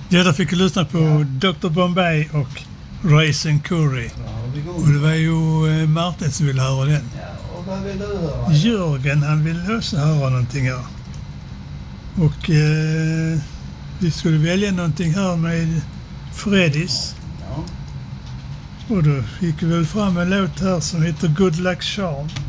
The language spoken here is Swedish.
Detta fick lyssna på Dr. Bombay och Raisin Curry. Och det var ju Martin som ville höra den. Ja, och vad vill du höra? Jörgen, han vill också höra någonting här. Och vi skulle välja någonting här med Freddys. Ja. Och då fick vi väl fram en låt här som heter Good Luck Charm.